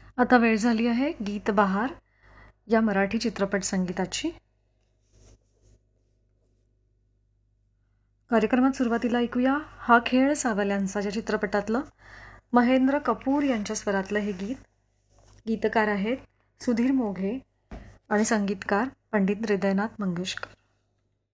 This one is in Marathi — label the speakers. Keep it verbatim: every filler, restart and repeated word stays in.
Speaker 1: आता वेळ झाली आहे गीत बहार या मराठी चित्रपट संगीताची. कार्यक्रमात सुरुवातीला ऐकूया हा खेळ सावल्यांचा या चित्रपटातलं महेंद्र कपूर यांच्या स्वरातलं हे गीत. गीतकार आहेत सुधीर मोघे आणि संगीतकार पंडित हृदयनाथ मंगेशकर.